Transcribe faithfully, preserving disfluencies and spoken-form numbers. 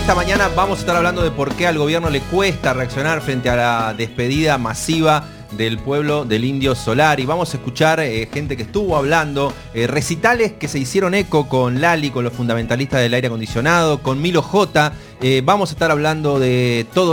esta mañana vamos a estar hablando de por qué al gobierno le cuesta reaccionar frente a la despedida masiva del pueblo del Indio Solari. Vamos a escuchar eh, gente que estuvo hablando, eh, recitales que se hicieron eco con Lali, con los fundamentalistas del aire acondicionado, con Milo J. Eh, vamos a estar hablando de todo